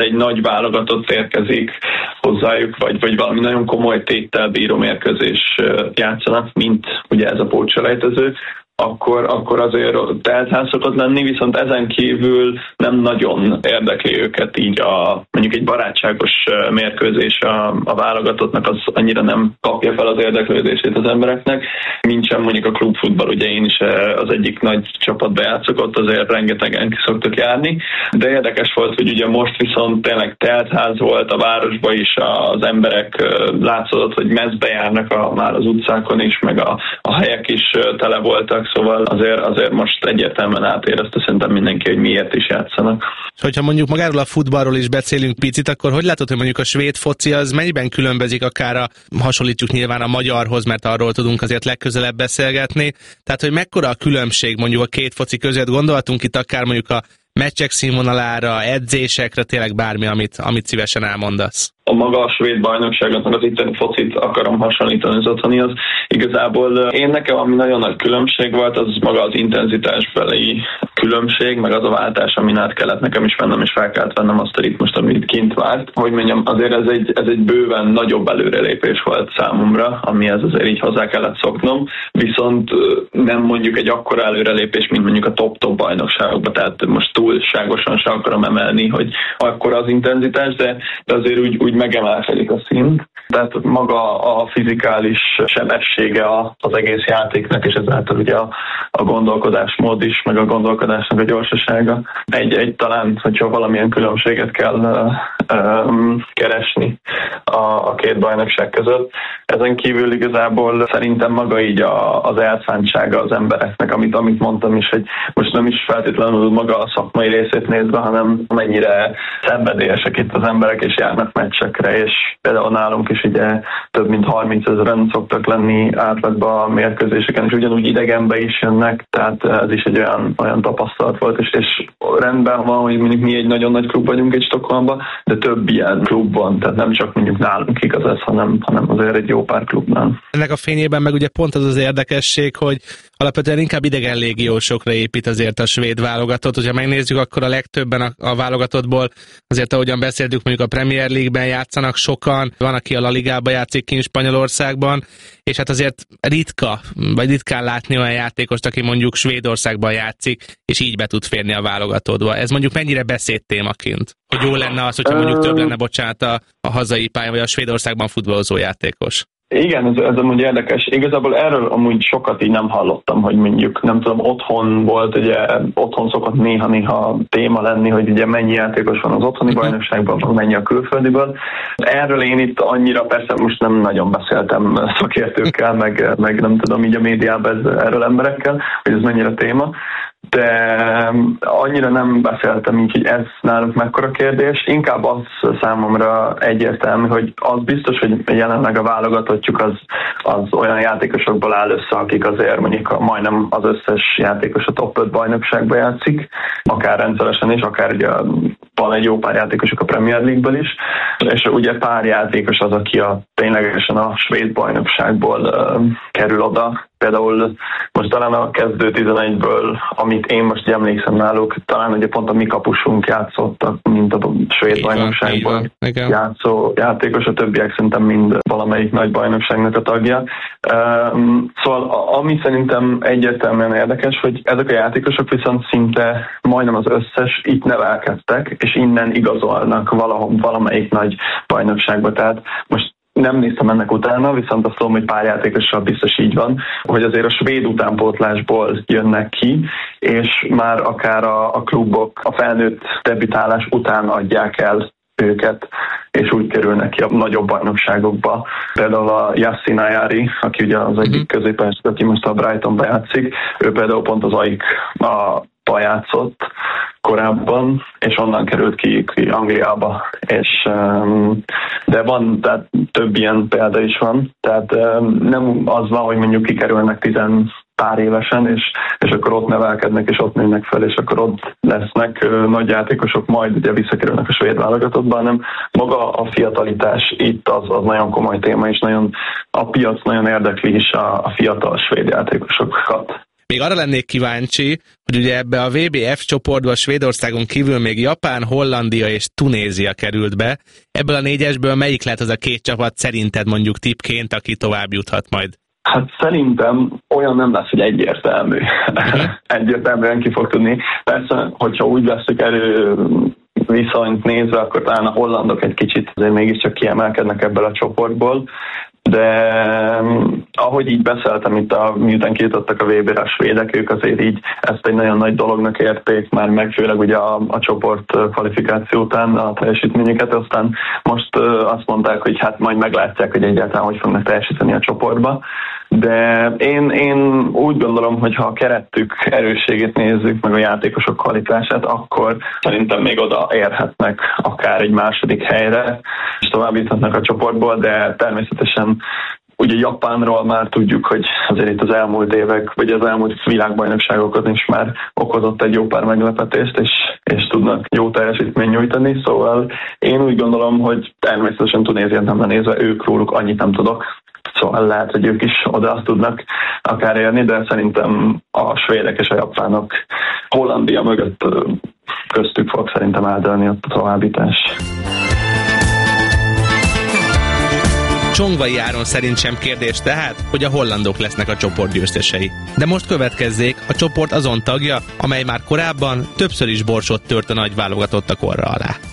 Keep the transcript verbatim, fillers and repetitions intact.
egy nagy válogatott érkezik hozzájuk, vagy, vagy valami nagyon komoly téttel bíró mérkőzés játszanak, mint ugye ez a pótselejtező, akkor, akkor azért teltház szokott lenni, viszont ezen kívül nem nagyon érdekli őket így a, mondjuk egy barátságos mérkőzés a, a válogatottnak, az annyira nem kapja fel az érdeklődését az embereknek, mint sem mondjuk a klubfutball, ugye én is az egyik nagy csapatba játszok, ott azért rengetegen ki szoktak járni, de érdekes volt, hogy ugye most viszont tényleg teltház volt a városban is, az emberek látszott, hogy mezbe járnak a, már az utcákon is, meg a, a helyek is tele voltak, szóval azért, azért most egyértelműen átérezte szerintem mindenki, hogy miért is játszanak. És hogyha mondjuk magáról a futballról is beszélünk picit, akkor hogy látod, hogy mondjuk a svéd foci az mennyiben különbözik akár a, hasonlítjuk nyilván a magyarhoz, mert arról tudunk azért legközelebb beszélgetni, tehát hogy mekkora a különbség mondjuk a két foci között, gondolhatunk itt akár mondjuk a meccsek színvonalára, edzésekre, tényleg bármi, amit, amit szívesen elmondasz. A maga a svéd bajnokságot, meg az itteni focit akarom hasonlítani az otthoni, az igazából én nekem, ami nagyon nagy különbség volt, az maga az intenzitásbeli különbség, meg az a váltás, amin át kellett nekem is vennem, és fel kellett vennem azt a ritmust, amit kint várt. Hogy mondjam, azért ez egy, ez egy bőven nagyobb előrelépés volt számomra, amihez azért így hozzá kellett szoknom, viszont nem mondjuk egy akkora előrelépés, mint mondjuk a top-top bajnokságokban, tehát most túlságosan se akarom emelni, hogy akkora az intenzitás, de, de azért úgy, úgy megemelkedik a szint. Tehát maga a fizikális sebessége az egész játéknak, és ezáltal ugye a, a gondolkodásmód is, meg a gondolkodásnak a gyorsasága. Egy, egy talán, hogyha valamilyen különbséget kell uh, um, keresni a, a két bajnokság között. Ezen kívül igazából szerintem maga így a, az elszántsága az embereknek, amit, amit mondtam is, hogy most nem is feltétlenül maga a szakmai részét nézve, hanem mennyire szenvedélyesek itt az emberek, és járnak meccsekre, és például nálunk is ugye több mint harmincezren szoktak lenni átlagban a mérkőzéseken, és ugyanúgy idegenbe is jönnek, tehát ez is egy olyan, olyan tapasztalat volt, és, és rendben van, hogy mondjuk mi egy nagyon nagy klub vagyunk egy Stockholmban, de több ilyen klub van, tehát nem csak mondjuk nálunk igaz ez, hanem, hanem azért egy jó pár klubnál. Ennek a fényében meg ugye pont az az érdekesség, hogy alapvetően inkább idegen légiósokra épít azért a svéd válogatott. Hogyha megnézzük, akkor a legtöbben a, a válogatottból azért, ahogyan beszéltük, mondjuk a Premier League-ben játszanak sokan, van, aki a La Ligába játszik kint Spanyolországban, és hát azért ritka, vagy ritkán látni olyan játékost, aki mondjuk Svédországban játszik, és így be tud férni a válogatottba. Ez mondjuk mennyire beszédtémaként? Hogy jó lenne az, hogyha mondjuk több lenne, bocsánat, a, a hazai pályán, vagy a Svédországban futballozó játékos? Igen, ez, ez amúgy érdekes. Igazából erről amúgy sokat így nem hallottam, hogy mondjuk, nem tudom, otthon volt, ugye otthon szokott néha-néha téma lenni, hogy ugye mennyi játékos van az otthoni bajnokságban, mennyi a külföldiből. Erről én itt annyira persze most nem nagyon beszéltem szakértőkkel, meg, meg nem tudom így a médiában ez, erről emberekkel, hogy ez mennyire téma. De annyira nem beszéltem így, hogy ez nálunk mekkora kérdés. Inkább az számomra egyértelmű, hogy az biztos, hogy jelenleg a válogatottjuk az, az olyan játékosokból áll össze, akik azért mondjuk majdnem az összes játékos a top öt bajnokságban játszik, akár rendszeresen is, akár ugye van egy jó pár játékosok a Premier League-ből is, és ugye pár játékos az, aki a, ténylegesen a svéd bajnokságból uh, kerül oda. Például most talán a kezdő tizenegyből, amit én most emlékszem náluk, talán ugye pont a mi kapusunk játszottak, mint a svéd bajnokságban játszó játékos, a többiek szerintem mind valamelyik nagy bajnokságnak a tagja. Szóval ami szerintem egyértelműen érdekes, hogy ezek a játékosok viszont szinte majdnem az összes itt nevelkedtek, és innen igazolnak valahol, valamelyik nagy bajnokságba. Tehát most nem néztem ennek utána, viszont azt tudom, hogy pár játékossal biztos így van, hogy azért a svéd utánpótlásból jönnek ki, és már akár a, a klubok a felnőtt debütálás után adják el őket, és úgy kerülnek ki a nagyobb bajnokságokba. Például a Yassin Ayari, aki ugye az egyik középpályás, aki most a Brightonba játszik, ő például pont az á i ká-ba játszott korábban, és onnan került ki, ki Angliába. És, de van, tehát több ilyen példa is van, tehát nem az van, hogy mondjuk kikerülnek tizen pár évesen, és, és akkor ott nevelkednek, és ott nőnek fel, és akkor ott lesznek nagy játékosok, majd ugye visszakerülnek a svéd válogatottba, hanem maga a fiatalitás itt az, az nagyon komoly téma, és nagyon, a piac nagyon érdekli is a, a fiatal svéd játékosokat. Még arra lennék kíváncsi, hogy ugye ebbe a vé bé F csoportba Svédországon kívül még Japán, Hollandia és Tunézia került be. Ebből a négyesből melyik lehet az a két csapat szerinted mondjuk tippként, aki tovább juthat majd? Hát szerintem olyan nem lesz, hogy egyértelmű. Uh-huh. Egyértelműen ki fog tudni. Persze, hogyha úgy veszük erő viszonyt nézve, akkor talán a hollandok egy kicsit azért mégiscsak kiemelkednek ebből a csoportból, de ahogy így beszéltem itt, a, miután kijutottak a vé bére a svédek, ők azért így ezt egy nagyon nagy dolognak érték már meg, főleg ugye a, a csoport kvalifikáció után a teljesítményüket, aztán most azt mondták, hogy hát majd meglátják, hogy egyáltalán hogy fognak teljesíteni a csoportba. De én, én úgy gondolom, hogy ha a keretük erősségét nézzük, meg a játékosok kvalitását, akkor szerintem még oda érhetnek akár egy második helyre, és tovább juthatnak a csoportból, de természetesen ugye Japánról már tudjuk, hogy azért itt az elmúlt évek, vagy az elmúlt világbajnokságokon is már okozott egy jó pár meglepetést, és, és tudnak jó teljesítményt nyújtani, szóval én úgy gondolom, hogy természetesen Tunéziát nem nézve, ők róluk annyit nem tudok, szóval lehet, hogy ők is oda tudnak akár érni, de szerintem a svédek és a japánok Hollandia mögött köztük fog szerintem eldőlni a továbbítás. Csongvai Áron szerint sem kérdés tehát, hogy a hollandok lesznek a csoport győztesei. De most következzék a csoport azon tagja, amely már korábban többször is borsot tört a nagy válogatottak orra alá.